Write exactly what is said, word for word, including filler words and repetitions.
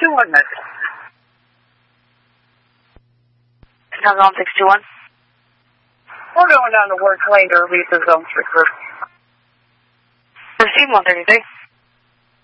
two one message. How's on six two one? We're going down to Work Lane to release the zone trigger. Receive one thirty-three.